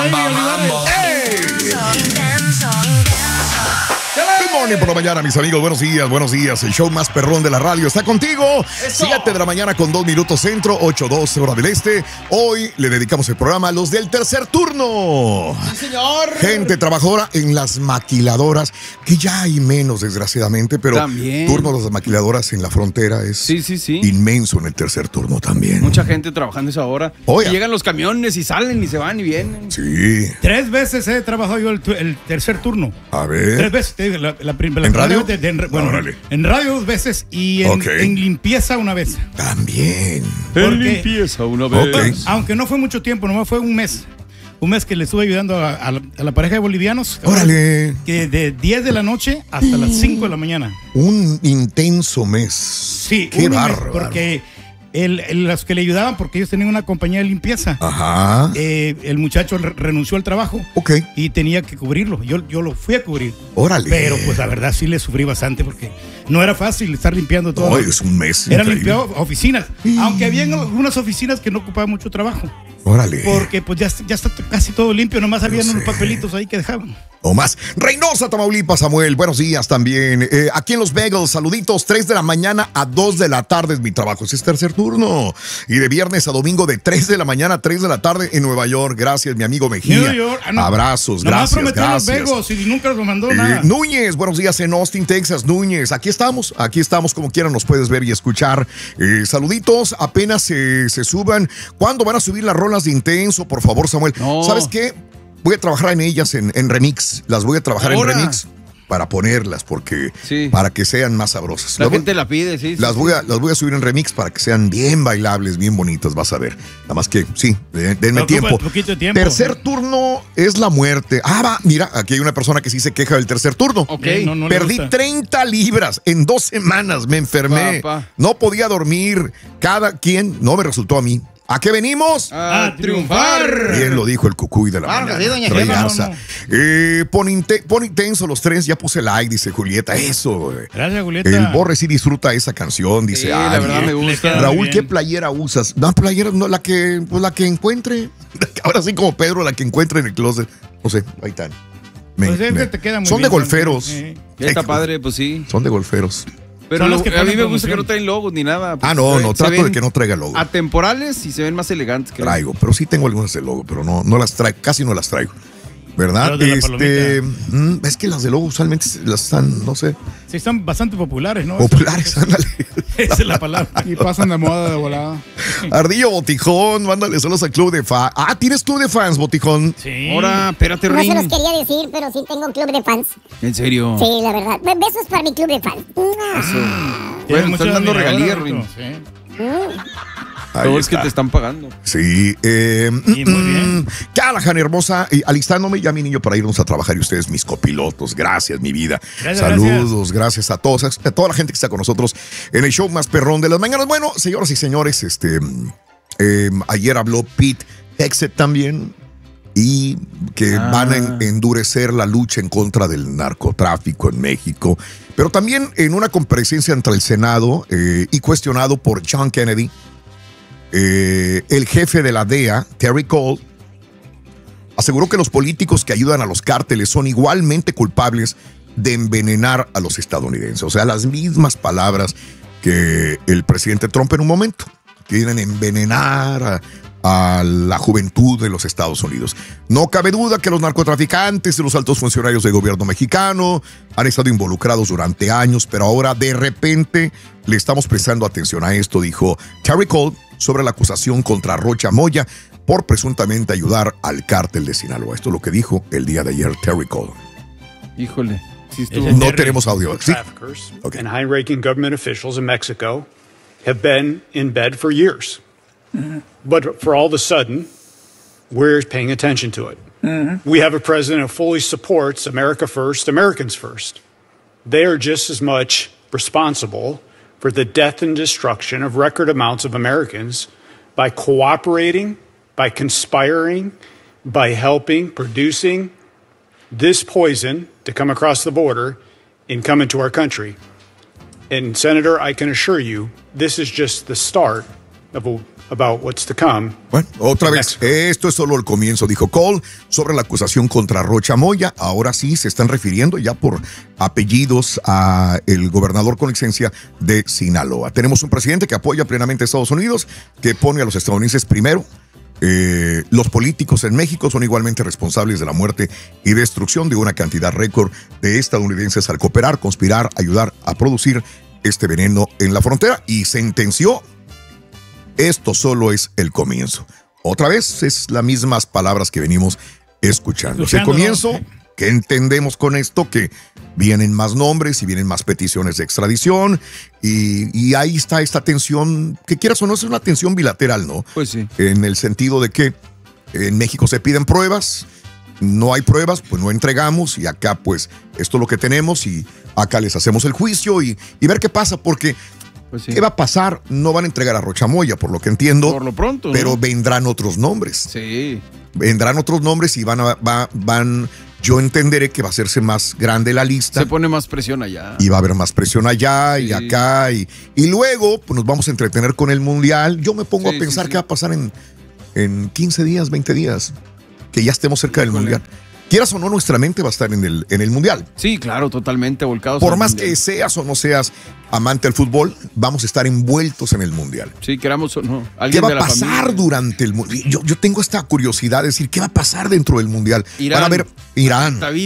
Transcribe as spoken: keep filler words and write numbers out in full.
Mambo, mambo. Good morning por la mañana, mis amigos. Buenos días, buenos días. El show más perrón de la radio está contigo. siete de la mañana con dos minutos centro, ocho doce hora del este. Hoy le dedicamos el programa a los del tercer turno. Sí, señor. Gente trabajadora en las maquiladoras, que ya hay menos, desgraciadamente, pero también. Turno de las maquiladoras en la frontera es sí, sí, sí. inmenso en el tercer turno también. Mucha gente trabajando esa hora. Oiga. Y llegan los camiones y salen y se van y vienen. Sí. Tres veces he trabajado yo el, tu- el tercer turno. A ver. Tres veces. te digo, La, la, prim- la ¿En primera radio? vez de- de- bueno, Órale. en radio dos veces y en, Ok. en limpieza una vez. También. Porque- limpieza una vez. Ok. Aunque no fue mucho tiempo, nomás fue un mes. Un mes que le estuve ayudando a, a la, a la pareja de bolivianos. Órale. Que de diez de la noche hasta las cinco de la mañana. Un intenso mes. Sí, Qué un mes, bárbaro. porque el, el- los que le ayudaban, porque ellos tenían una compañía de limpieza. Ajá. Eh, el muchacho re- renunció al trabajo Ok. y tenía que cubrirlo. Yo, yo lo fui a cubrir. Órale. Pero pues la verdad sí le sufrí bastante porque no era fácil estar limpiando todo. No, es un mes. Era increíble. limpiado oficinas, aunque había algunas oficinas que no ocupaban mucho trabajo, Órale. porque pues ya, ya está casi todo limpio, nomás habían sé. unos papelitos ahí que dejaban. O más. Reynosa, Tamaulipas, Samuel. Buenos días también. Eh, aquí en Los Bagels, saluditos. tres de la mañana a dos de la tarde es mi trabajo. Ese es tercer turno. Y de viernes a domingo de tres de la mañana a tres de la tarde en Nueva York. Gracias, mi amigo Mejía. New York, ah, no. Abrazos, Nomás gracias, prometió los gracias. Vegos y nunca los mandó Eh, nada. Núñez, buenos días en Austin, Texas. Núñez, aquí estamos, aquí estamos, como quieran nos puedes ver y escuchar. Eh, saluditos, apenas se, se suban. ¿Cuándo van a subir las rolas de Intenso? Por favor, Samuel. No. ¿Sabes qué? Voy a trabajar en ellas en, en remix. Las voy a trabajar Ahora. en remix para ponerlas, porque Sí. para que sean más sabrosas. La Las voy- gente la pide, sí. sí, las sí. voy, a, las voy a subir en remix para que sean bien bailables, bien bonitas, vas a ver. Nada más que, sí, de- denme Ocupa tiempo. un poquito de tiempo. Tercer turno es la muerte. Ah, va, mira, aquí hay una persona que sí se queja del tercer turno. Ok. Eh, no, no le Perdí gusta. treinta libras en dos semanas, me enfermé. Papá. No podía dormir. Cada quien, no me resultó a mí. ¿A qué venimos? A A triunfar. Bien lo dijo el cucuy de la Claro que mañana. sí, doña Rey Gema, Garza. no, Eh, pon, inte- pon intenso los tres, ya puse like, dice Julieta. Eso, güey. Gracias, Julieta. El Borre sí disfruta esa canción, dice Sí, la Ari. verdad me gusta. queda Raúl, bien. ¿qué playera usas? No, playera, no, la que, pues la que encuentre. Ahora sí, como Pedro, la que encuentre en el closet. No sé, ahí están. Me- Pues es que me- te queda muy son de bien, golferos. sí. Ya está padre, pues sí. Son de golferos. Pero Son lo- los que a mí ponen me gusta que promoción. no traen logos ni nada. pues, Ah, no, se- no, se trato de ven que no traiga logo. Atemporales y se ven más elegantes. creo. Traigo, pero sí tengo algunas de logo, pero no, no las traigo, casi no las traigo. ¿Verdad? Los de la Este, mm, es que las de logo usualmente las están, no sé, Sí, son bastante populares, ¿no? populares, ándale. Esa es la palabra. Y pasan de moda de volada. Ardillo Botijón, mándale saludos al club de fans. Ah, ¿tienes club de fans, Botijón? Sí. Ahora, espérate, No se los Ring. quería decir, pero sí tengo un club de fans. En serio. Sí, la verdad. Be- Besos para mi club de fans. Tiene Bueno, muchas están dando admiradoras, regalías, Ring. sí. Ahí Todo es que está. te están pagando. Sí, eh, Sí, muy bien. mm, Callahan, hermosa, y alistándome ya mi niño para irnos a trabajar y ustedes mis copilotos. Gracias, mi vida. Gracias, Saludos, gracias. a todos, a toda la gente que está con nosotros en el show más perrón de las mañanas. Bueno, señoras y señores, este eh, ayer habló Pete Hegseth también y que Ah. van a en- endurecer la lucha en contra del narcotráfico en México, pero también en una comparecencia ante el Senado eh, y cuestionado por John Kennedy. Eh, el jefe de la D E A, Terry Cole, aseguró que los políticos que ayudan a los cárteles son igualmente culpables de envenenar a los estadounidenses. O sea, las mismas palabras que el presidente Trump en un momento. Quieren envenenar a, a la juventud de los Estados Unidos. No cabe duda que los narcotraficantes y los altos funcionarios del gobierno mexicano han estado involucrados durante años, pero ahora de repente le estamos prestando atención a esto, dijo Terry Cole sobre la acusación contra Rocha Moya por presuntamente ayudar al cártel de Sinaloa. Esto es lo que dijo el día de ayer Terry Cole. Híjole. Sí estuvo. No tenemos audio. Sí. Traffickers Okay. and high-ranking government officials in Mexico have been in bed for years. But for all of a sudden, we're paying attention to it. We have a president who fully supports America first, Americans first. They are just as much responsible for the death and destruction of record amounts of Americans by cooperating, by conspiring, by helping, producing this poison to come across the border and come into our country. And Senator, I can assure you, this is just the start of, about what's to come. Bueno, otra vez, esto es solo el comienzo, dijo Cole, sobre la acusación contra Rocha Moya. Ahora sí se están refiriendo ya por apellidos a el gobernador con licencia de Sinaloa. Tenemos un presidente que apoya plenamente a Estados Unidos, que pone a los estadounidenses primero. Eh, los políticos en México son igualmente responsables de la muerte y destrucción de una cantidad récord de estadounidenses al cooperar, conspirar, ayudar a producir este veneno en la frontera, y sentenció: esto solo es el comienzo. Otra vez es las mismas palabras que venimos escuchando. Es el comienzo. ¿Qué entendemos con esto? Que vienen más nombres y vienen más peticiones de extradición, y, y ahí está esta tensión, que quieras o no, es una tensión bilateral, ¿no? Pues sí. En el sentido de que en México se piden pruebas, no hay pruebas, pues no entregamos, y acá pues esto es lo que tenemos, y acá les hacemos el juicio y, y ver qué pasa, porque Pues sí. ¿qué va a pasar? No van a entregar a Rocha Moya, por lo que entiendo. Por lo pronto, pero ¿no? vendrán otros nombres. Sí. Vendrán otros nombres y van a, va, van, yo entenderé que va a hacerse más grande la lista. Se pone más presión allá. Y va a haber más presión allá Sí. y acá. Y, y luego pues nos vamos a entretener con el Mundial. Yo me pongo Sí, a pensar sí, sí. qué va a pasar en, en quince días, veinte días, que ya estemos cerca del Híjole. Mundial. Quieras o no, nuestra mente va a estar en el, en el Mundial. Sí, claro, totalmente volcados. Por al más mundial. que seas o no seas amante del fútbol, vamos a estar envueltos en el Mundial. Sí, queramos o no. ¿Qué Alguien va de a la pasar familia. durante el Mundial? Yo, yo tengo esta curiosidad de decir, ¿qué va a pasar dentro del Mundial? Irán. Van a ver Irán. David.